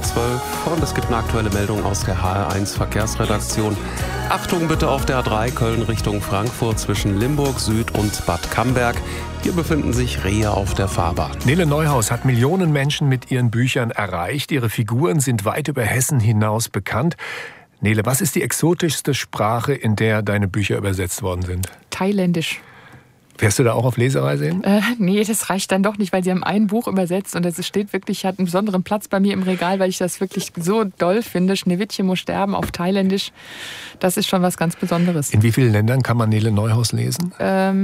12 und es gibt eine aktuelle Meldung aus der HR1 Verkehrsredaktion. Achtung bitte auf der A3 Köln Richtung Frankfurt zwischen Limburg Süd und Bad Camberg. Hier befinden sich Rehe auf der Fahrbahn. Nele Neuhaus hat Millionen Menschen mit ihren Büchern erreicht. Ihre Figuren sind weit über Hessen hinaus bekannt. Nele, was ist die exotischste Sprache, in der deine Bücher übersetzt worden sind? Thailändisch. Fährst du da auch auf Lesereise hin? Nee, das reicht dann doch nicht, weil sie haben ein Buch übersetzt und es steht wirklich, hat einen besonderen Platz bei mir im Regal, weil ich das wirklich so doll finde. Schneewittchen muss sterben auf Thailändisch. Das ist schon was ganz Besonderes. In wie vielen Ländern kann man Nele Neuhaus lesen?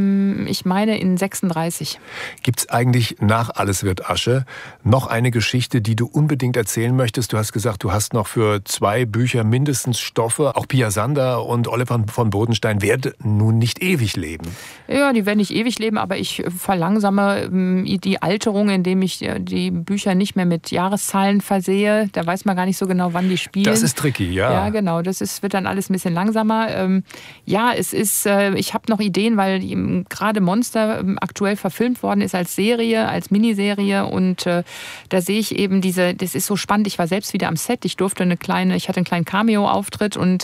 Ich meine in 36. Gibt es eigentlich nach Alles wird Asche noch eine Geschichte, die du unbedingt erzählen möchtest? Du hast gesagt, du hast noch für 2 Bücher mindestens Stoffe. Auch Pia Sander und Oliver von Bodenstein werden nun nicht ewig leben. Ja, die werden nicht ewig leben, aber ich verlangsame die Alterung, indem ich die Bücher nicht mehr mit Jahreszahlen versehe. Da weiß man gar nicht so genau, wann die spielen. Das ist tricky, ja. Ja, genau. Wird dann alles ein bisschen langsamer. Ja, ich habe noch Ideen, weil gerade Monster aktuell verfilmt worden ist als Serie, als Miniserie und da sehe ich eben das ist so spannend. Ich war selbst wieder am Set. Ich hatte einen kleinen Cameo-Auftritt und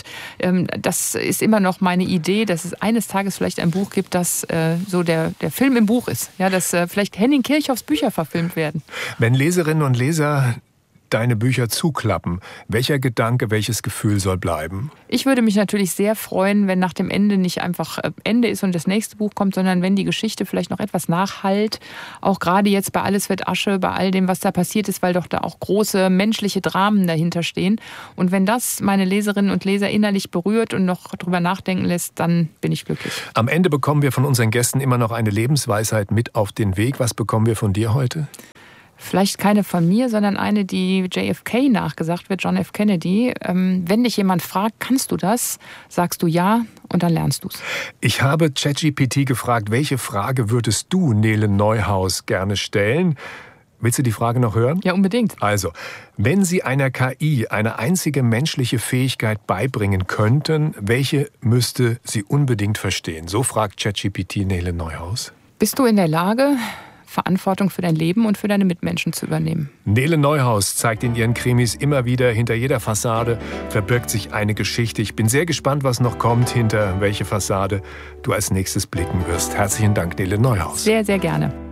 das ist immer noch meine Idee, dass es eines Tages vielleicht ein Buch gibt, das so der Film im Buch ist. Ja, dass vielleicht Henning Kirchhoffs Bücher verfilmt werden. Wenn Leserinnen und Leser deine Bücher zuklappen, welcher Gedanke, welches Gefühl soll bleiben? Ich würde mich natürlich sehr freuen, wenn nach dem Ende nicht einfach Ende ist und das nächste Buch kommt, sondern wenn die Geschichte vielleicht noch etwas nachhallt. Auch gerade jetzt bei Alles wird Asche, bei all dem, was da passiert ist, weil doch da auch große menschliche Dramen dahinter stehen. Und wenn das meine Leserinnen und Leser innerlich berührt und noch drüber nachdenken lässt, dann bin ich glücklich. Am Ende bekommen wir von unseren Gästen immer noch eine Lebensweisheit mit auf den Weg. Was bekommen wir von dir heute? Vielleicht keine von mir, sondern eine, die JFK nachgesagt wird, John F. Kennedy. Wenn dich jemand fragt, kannst du das? Sagst du ja und dann lernst du es. Ich habe ChatGPT gefragt, welche Frage würdest du Nele Neuhaus gerne stellen? Willst du die Frage noch hören? Ja, unbedingt. Also, wenn Sie einer KI eine einzige menschliche Fähigkeit beibringen könnten, welche müsste sie unbedingt verstehen? So fragt ChatGPT Nele Neuhaus. Bist du in der Lage, Verantwortung für dein Leben und für deine Mitmenschen zu übernehmen? Nele Neuhaus zeigt in ihren Krimis immer wieder, hinter jeder Fassade verbirgt sich eine Geschichte. Ich bin sehr gespannt, was noch kommt, hinter welche Fassade du als nächstes blicken wirst. Herzlichen Dank, Nele Neuhaus. Sehr, sehr gerne.